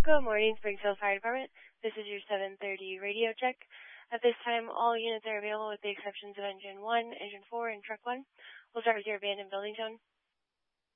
Good morning, Springfield Fire Department. This is your 7:30 radio check. At this time, all units are available with the exceptions of Engine 1, Engine 4, and Truck 1. We'll start with your abandoned building tone.